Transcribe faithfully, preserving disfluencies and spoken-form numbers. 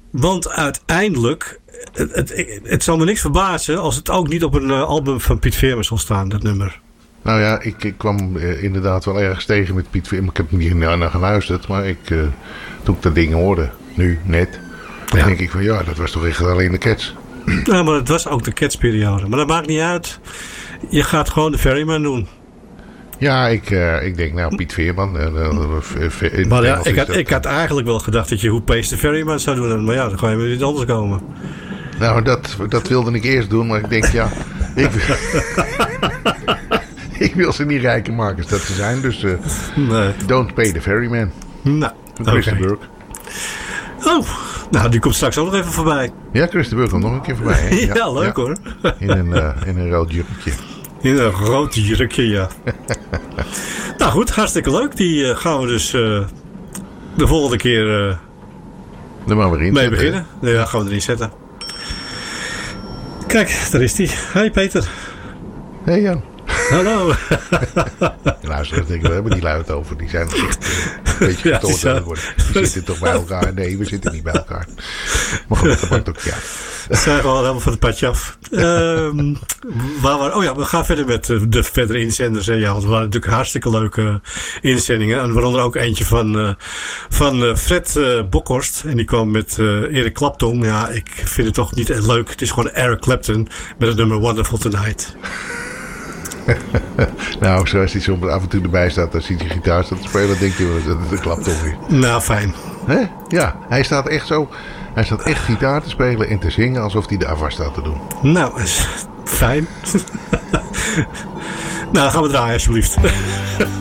Want uiteindelijk, het, het, het zal me niks verbazen als het ook niet op een uh, album van Piet Veerman zal staan, dat nummer. Nou ja, ik, ik kwam uh, inderdaad wel ergens tegen met Piet Veerman. Ik heb niet naar, naar geluisterd, maar ik, uh, toen ik dat ding hoorde, nu, net, dan ja. denk ik van ja, dat was toch echt alleen de Cats. Ja, maar het was ook de Cats-periode. Maar dat maakt niet uit. Je gaat gewoon de Ferryman doen. Ja, ik, uh, ik denk nou Piet Veerman. Uh, uh, maar ja, ik had, ik had eigenlijk wel gedacht dat je Who Pays the Ferryman zou doen. Maar ja, dan ga je met iets anders komen. Nou, dat, dat wilde ik eerst doen. Maar ik denk ja, ik, ik wil ze niet rijker maken als dat ze zijn. Dus uh, nee. Don't Pay the Ferryman. Nou, Chris de Burgh. Oh, nou die komt straks ook nog even voorbij. Ja, Chris de Burgh komt nog een keer voorbij. Hè? Ja, ja, leuk ja. hoor. In een, uh, in een rood jurkje. In een rood jurkje, ja. Nou goed, hartstikke leuk. Die uh, gaan we dus uh, de volgende keer uh, er maar weer in mee beginnen. Hè? Ja, gaan we erin zetten. Kijk, daar is die. Hey Peter. Hey Jan. Hallo. Luister, we hebben die luid over. Die zijn echt uh, een beetje gestoord ja, geworden. Die zitten toch bij elkaar? Nee, we zitten niet bij elkaar. Maar goed, dat maakt ook ja. We zijn gewoon helemaal van het padje af. Um, waar we, oh ja, we gaan verder met de, de verdere inzenders. Hè. Ja, want we waren natuurlijk hartstikke leuke inzendingen. En waaronder ook eentje van, uh, van uh, Fred uh, Bokhorst. En die kwam met uh, Eric Clapton. Ja, ik vind het toch niet echt leuk. Het is gewoon Eric Clapton met het nummer Wonderful Tonight. Nou, zoals hij zo af en toe erbij staat, als hij die gitaar staat te spelen, denk je dat het een Clapton is. Nou, fijn. Hè? Ja, hij staat echt zo. Hij staat echt gitaar te spelen en te zingen alsof hij de afwas staat te doen. Nou, fijn. Nou, gaan we draaien alsjeblieft.